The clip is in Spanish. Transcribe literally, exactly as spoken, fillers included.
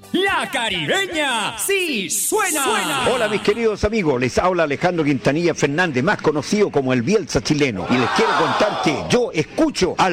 La Caribeña sí suena. suena. Hola mis queridos amigos, les habla Alejandro Quintanilla Fernández, más conocido como el Bielsa chileno. Y les quiero contar que yo escucho al